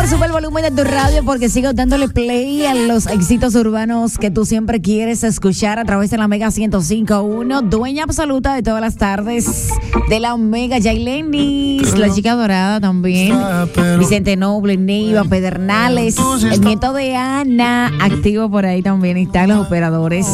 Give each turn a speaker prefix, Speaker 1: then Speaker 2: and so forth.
Speaker 1: Sube el volumen de tu radio porque sigo dándole play a los éxitos urbanos que tú siempre quieres escuchar a través de la Mega 105.1, dueña absoluta de todas las tardes de la Omega. Yailenis, la chica dorada también, Vicente Noble, Neiva, Pedernales, el nieto de Ana, activo por ahí también, están los operadores.